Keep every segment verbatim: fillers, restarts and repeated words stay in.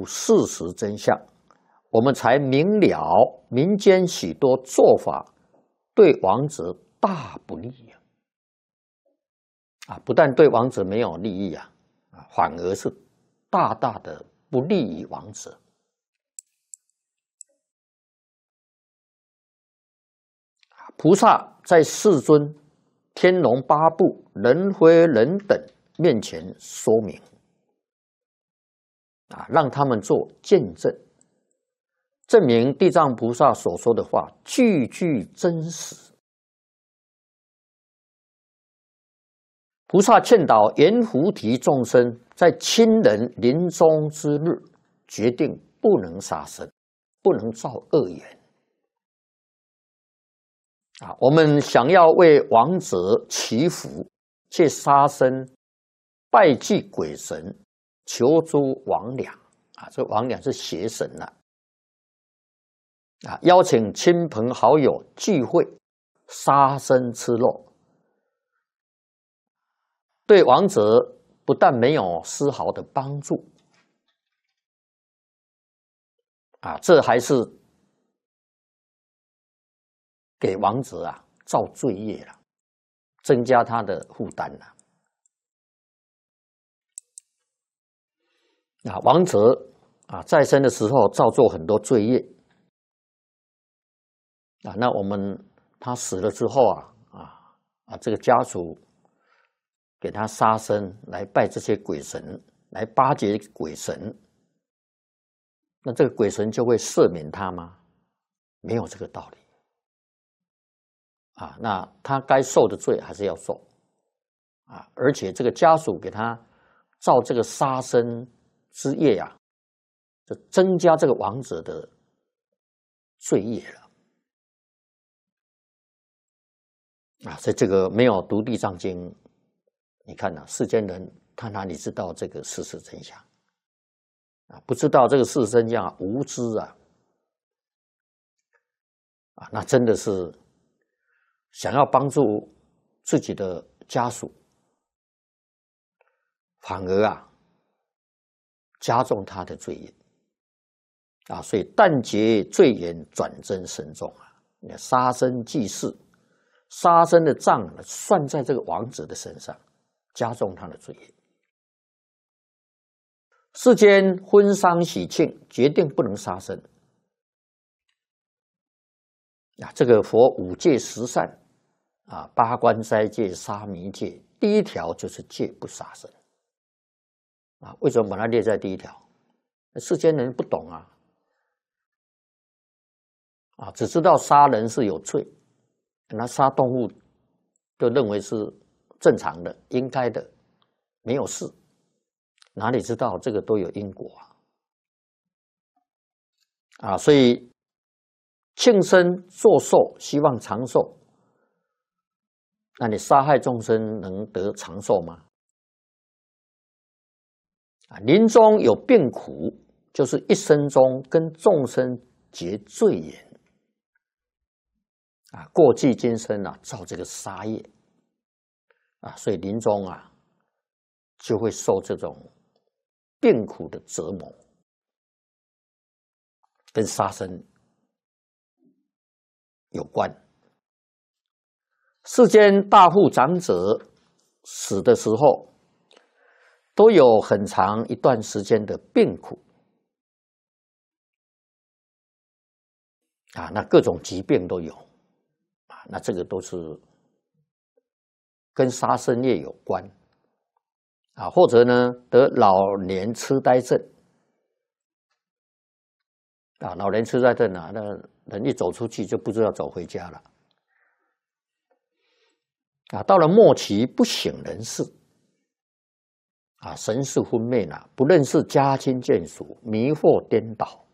事实真相，我们才明了民间许多做法对王子大不利呀！啊，不但对王子没有利益啊，啊，反而是大大的不利于王子。菩萨在世尊、天龙八部、人非人等面前说明，啊，让他们做见证，证明地藏菩萨所说的话句句真实。菩萨劝导阎浮提众生，在亲人临终之日，决定不能杀生，不能造恶缘。啊，我们想要为亡者祈福，却杀生、拜祭鬼神、求诸魍魉。啊，这魍魉是邪神呐、啊。啊，邀请亲朋好友聚会，杀生吃肉，对亡者不但没有丝毫的帮助，啊，这还是给亡者啊造罪业了，增加他的负担了。啊，亡者啊在生的时候造作很多罪业，啊，那我们他死了之后啊啊啊，这个家属给他杀生来拜这些鬼神，来巴结鬼神，那这个鬼神就会赦免他吗？没有这个道理啊！那他该受的罪还是要受啊！而且这个家属给他造这个杀生之业啊，就增加这个亡者的罪业了啊！所以这个没有读地藏经，你看呐、啊，世间人他哪里知道这个事实真相啊？不知道这个事实真相，无知啊！啊，那真的是想要帮助自己的家属，反而啊加重他的罪业啊！所以但结罪缘，转增深重啊！你看杀生济世，杀生的账算在这个亡者的身上，加重他的罪业。世间婚丧喜庆，决定不能杀生啊！这个佛五戒十善啊，八关斋戒、沙弥戒，第一条就是戒不杀生啊。为什么把它列在第一条？世间人不懂啊，啊，只知道杀人是有罪，那杀动物就认为是正常的、应该的，没有事。哪里知道这个都有因果啊！啊，所以庆生作寿，希望长寿。那你杀害众生能得长寿吗？啊，临终有病苦，就是一生中跟众生结罪缘啊，过去今生啊造这个杀业啊，所以临终啊就会受这种病苦的折磨，跟杀生有关。世间大富长者死的时候，都有很长一段时间的病苦啊，那各种疾病都有啊，那这个都是跟杀生业有关啊，或者呢得老年痴呆症啊，老年痴呆症啊，那人一走出去就不知道走回家了啊，到了末期不省人事啊，神识昏昧了，不认识家亲眷属，迷惑颠倒。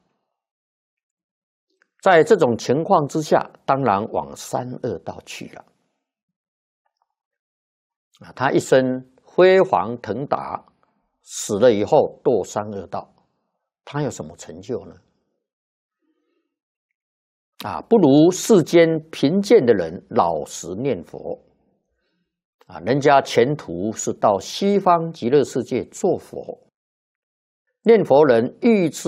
在这种情况之下，当然往三恶道去了啊，他一生辉煌腾达，死了以后堕三恶道，他有什么成就呢？啊，不如世间贫贱的人老实念佛啊，人家前途是到西方极乐世界做佛，念佛人欲知